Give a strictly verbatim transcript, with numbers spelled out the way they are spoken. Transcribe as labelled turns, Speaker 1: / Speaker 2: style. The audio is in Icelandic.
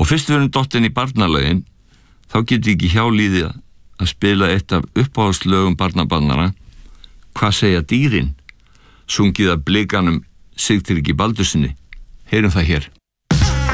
Speaker 1: Og fyrst við erum dottin í barnalögin, þá getur ekki hjá líðið að spila eitt af uppáhaldslögum barnabarnara, Hvað segja dýrin, sungið af Blikanum Sigtryggi Baldurssyni. Heyrum það hér.